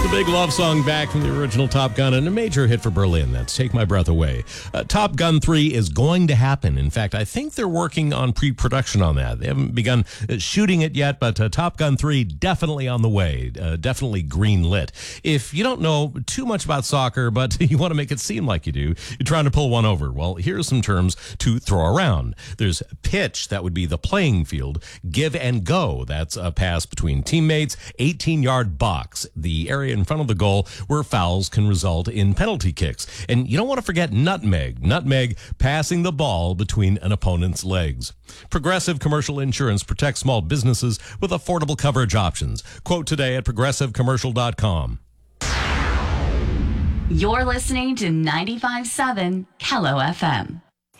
Big love song back from the original Top Gun and a major hit for Berlin. That's Take My Breath Away. Top Gun 3 is going to happen. In fact, I think they're working on pre-production on that. They haven't begun shooting it yet, but Top Gun 3 definitely on the way. Definitely green lit. If you don't know too much about soccer, but you want to make it seem like you do, you're trying to pull one over. Well, here's some terms to throw around. There's pitch, that would be the playing field. Give and go, that's a pass between teammates. 18-yard box, the area in front of the goal where fouls can result in penalty kicks. And you don't want to forget nutmeg. Nutmeg, passing the ball between an opponent's legs. Progressive Commercial Insurance protects small businesses with affordable coverage options. Quote today at progressivecommercial.com. You're listening to 95.7 Kello FM.